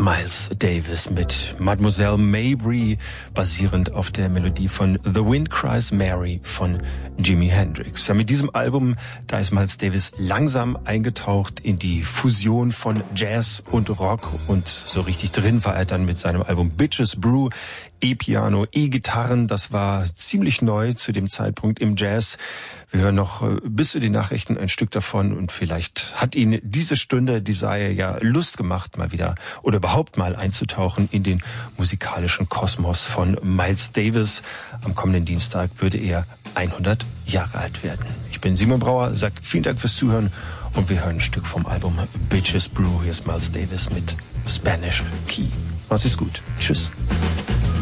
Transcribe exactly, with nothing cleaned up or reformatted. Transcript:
Miles Davis mit Mademoiselle Mabry, basierend auf der Melodie von The Wind Cries Mary von Jimi Hendrix. Ja, mit diesem Album, da ist Miles Davis langsam eingetaucht in die Fusion von Jazz und Rock, und so richtig drin war er dann mit seinem Album Bitches Brew. E-Piano, E-Gitarren, das war ziemlich neu zu dem Zeitpunkt im Jazz. Wir hören noch bis zu den Nachrichten ein Stück davon, und vielleicht hat Ihnen diese Stunde, die sei ja Lust gemacht, mal wieder oder überhaupt mal einzutauchen in den musikalischen Kosmos von Miles Davis. Am kommenden Dienstag würde er hundert Jahre alt werden. Ich bin Simon Brauer, sag vielen Dank fürs Zuhören, und wir hören ein Stück vom Album Bitches Brew. Hier ist Miles Davis mit Spanish Key. Macht's gut. Tschüss.